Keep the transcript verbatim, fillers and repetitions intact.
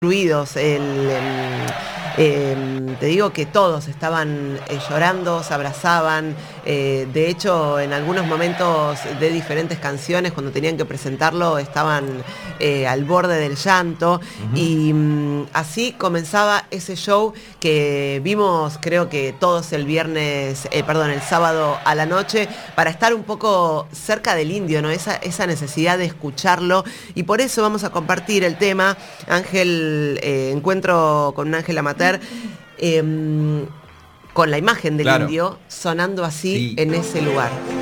Ruidos, el, el, eh, te digo que todos estaban eh, llorando, se abrazaban, eh, de hecho en algunos momentos de diferentes canciones cuando tenían que presentarlo estaban eh, al borde del llanto. Uh-huh. Y mm, así comenzaba ese show que vimos creo que todos el viernes, eh, perdón, el sábado a la noche, para estar un poco cerca del indio, ¿no? Esa, esa necesidad de escucharlo, y por eso vamos a compartir el tema, Ángel, eh, encuentro con un Ángel Amater, eh, con la imagen del claro. indio sonando así sí. en ese lugar.